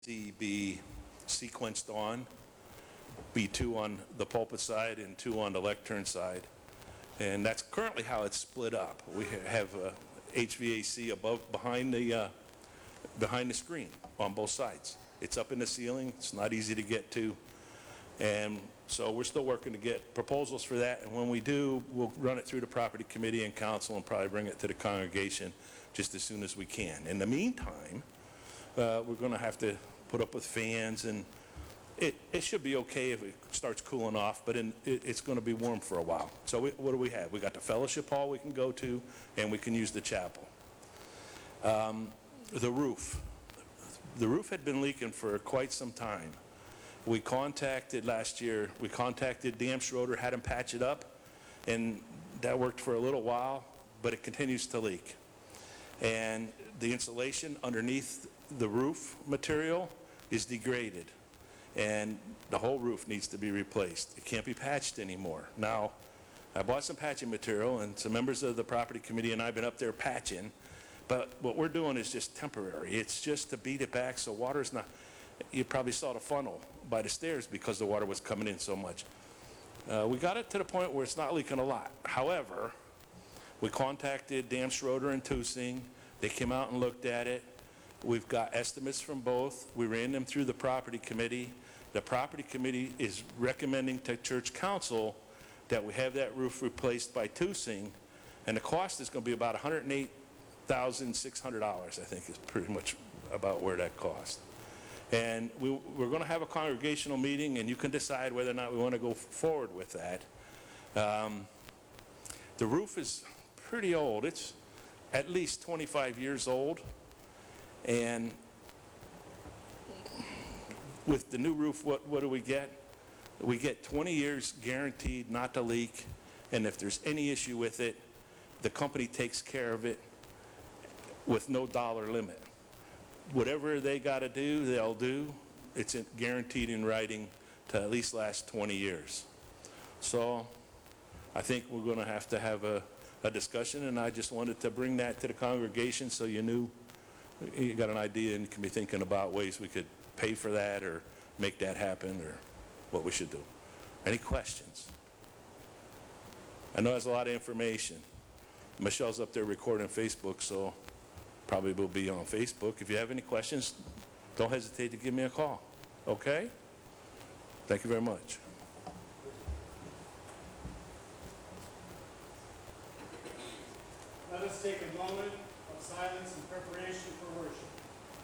be sequenced on, be 2 on the pulpit side and 2 on the lectern side. And that's currently how it's split up. We have HVAC behind the screen on both sides. It's up in the ceiling. It's not easy to get to. And so we're still working to get proposals for that. And when we do, we'll run it through the property committee and council and probably bring it to the congregation just as soon as we can. In the meantime, we're going to have to put up with fans, and it should be okay if it starts cooling off, but it's going to be warm for a while. So what do we have? We got the fellowship hall we can go to, and we can use the chapel. The roof. The roof had been leaking for quite some time. Last year, we contacted Dan Schroeder, had him patch it up, and that worked for a little while, but it continues to leak. And the insulation underneath the roof material is degraded, and the whole roof needs to be replaced. It can't be patched anymore. Now, I bought some patching material, and some members of the property committee and I have been up there patching, but what we're doing is just temporary. It's just to beat it back so water's not, you probably saw the funnel by the stairs because the water was coming in so much. We got it to the point where it's not leaking a lot. However, we contacted Dan Schroeder and Tusing. They came out and looked at it. We've got estimates from both. We ran them through the property committee. The property committee is recommending to church council that we have that roof replaced by Tusing, and the cost is going to be about $108,600, I think is pretty much about where that costs. And we're going to have a congregational meeting, and you can decide whether or not we want to go forward with that. The roof is pretty old. It's at least 25 years old. And with the new roof, what do we get? We get 20 years guaranteed not to leak, and if there's any issue with it, the company takes care of it with no dollar limit. Whatever they got to do, they'll do. It's guaranteed in writing to at least last 20 years. So I think we're going to have a discussion, and I just wanted to bring that to the congregation so you knew, you got an idea and can be thinking about ways we could pay for that or make that happen or what we should do. Any questions? I know there's a lot of information. Michelle's up there recording Facebook, so probably will be on Facebook. If you have any questions, don't hesitate to give me a call. Okay? Thank you very much. Let us take a moment of silence in preparation for worship.